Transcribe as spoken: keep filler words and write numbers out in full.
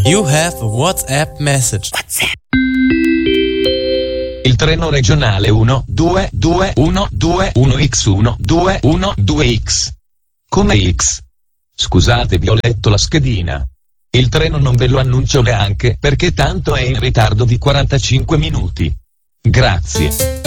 You have a WhatsApp message. WhatsApp. Il treno regionale uno due due uno due uno X uno due uno due X. Come X? Scusate, vi ho letto la schedina. Il treno non ve lo annuncio neanche perché tanto è in ritardo di quarantacinque minuti. Grazie.